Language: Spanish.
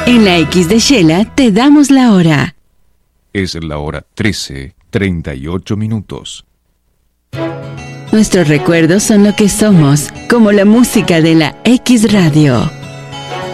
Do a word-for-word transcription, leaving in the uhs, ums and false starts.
En la X de Shela te damos la hora. Es la hora trece, treinta y ocho minutos. Nuestros recuerdos son lo que somos, como la música de la X Radio.